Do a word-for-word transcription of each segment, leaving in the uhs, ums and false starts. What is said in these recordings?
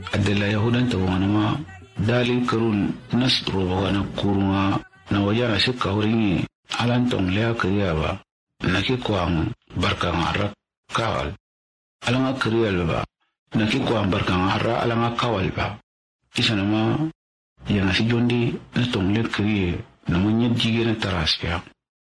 adela yahudan ta wana ma dali karun nasro wana kurunga na wajana shika huringi alantong lea kriya ba naki kwang barkang arra kawal alanga kriya ba naki kwang barkang arra alanga kawal ba isa nama yang si jondi na tong le kriya na munyad jige na taraspya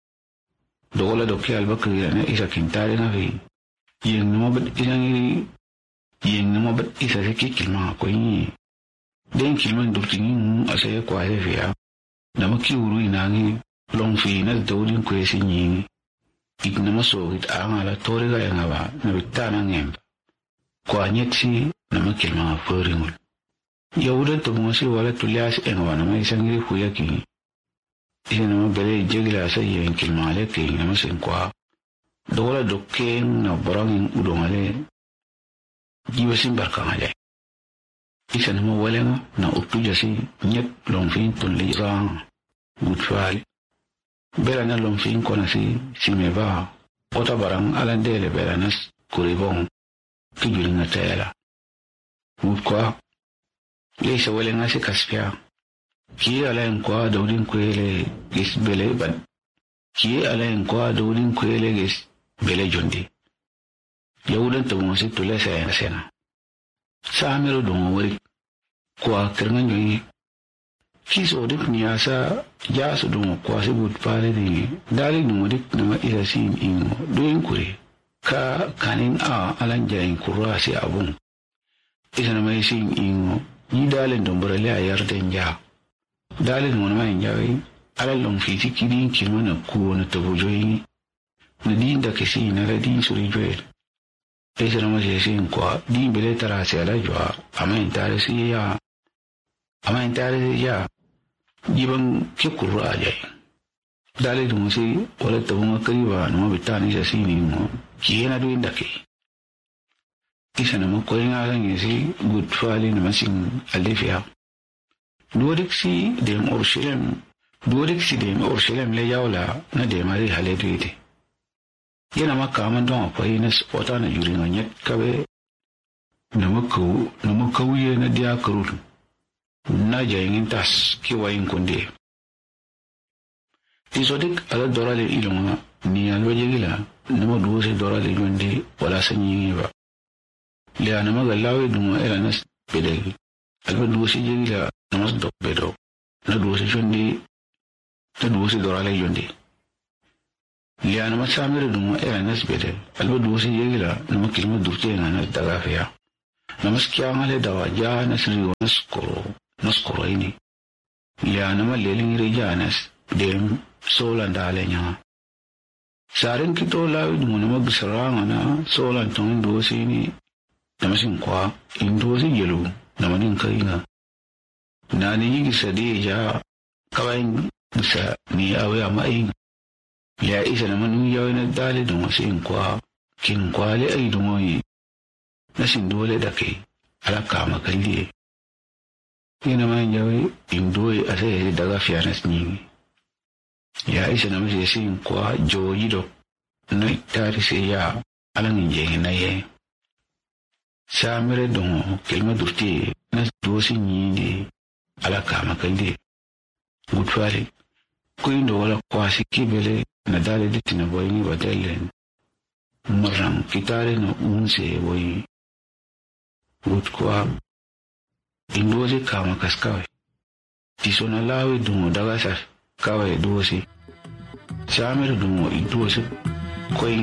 dola dokya alba kriya na isa kintari na vi yang nama bat isang iri yang nama bat isa siki kilma ko yi den kilman durtingin asaya kwa vya nama kiuru inangi long fi na dodin kwesi nyingi igna maso it angala toriga yangaba na bitana ngemba kwa nyetsi nama kilma foringul yawudan to mosi wala tulias engwa nama isangiri kuyaki ina nama bere jegila sa yen kilma le ke nama sen kwa dola dokken na borangin udongale jiwasin barkangale isa nama walenga na utuja si nyet long fi ton li rang mutfali bela na lomfin kona si si meva ota barang alandele bela nas kuribong kijuri na tela mutkwa leisa wale ngasi kaspia kiye ala nkwa daudin kwele gis bele ban kiye ala nkwa daudin kwele gis bele jondi yawudan to mo si tule sa sena samiro dongo wori kwa kirngan yoyi kiso dik niasa jasu dungo kwasi but pare ni dali dungo dik nama isa sin ingo doin kuri ka kanin a alan jayin kurasi abun isa nama sin ingo ni dalin dombora le ayar denja dalin mo nama injawi alal long fiti kidin kilmana kuwo na tabujoyi na din da kisi na da din suri joel isa nama sin kwa din bele tarasi ala jwa ama intare si ya ama intare si ya jiban kikuru ajay dale dum si wala tabunga kariba no bitani sa sini mo kiyena do indake kisana mo ko ngala ngisi good fali na masin alifia dodik si dem urshilem dodik si dem urshilem le yawla na de mari haledu ite yana makka man don akwai na spota na yuri na nyet kabe na makku na makkuye na dia karutu na jayingin tas kiwayin kunde tisodik ala dorale ilonga ni alwaje gila nama duwase dorale jonde wala sanyi ba liya nama galawe duma era nas bedel alba duwase jegila namas dok bedo na duwase jonde na duwase dorale jonde liya nama samire duma era nas bedel alba duwase jegila nama kilma durte na nas dagafia namas kiamale dawa ja nasri wanas koro naskoro ini ya nama leling rejanas dem solan dalenya saring kito lawi mo nama gisaranga na solan tong dosi ni nama singkwa indosi yelu nama ning kainga nani gisadi ja kawain sa ni awe amaing ya isa nama nu yawe na dali dum singkwa kin kwale ay dumoyi nasin dole dake ala kama kalli ina man jawi indoi ase daga fianas nyingi ya isa na mse sin kwa joyi do na tari se ya alang inje na ye samire dongo kelma durti na dosi nyindi ala kama kandi gutwali kuindo wala kwa sikibele na dale ditina boyini badelen marang kitare no unse boyi gutkwa indozi kama kaskawe tisona lawe dungo dagasar kawe dosi samir dungo idosi koy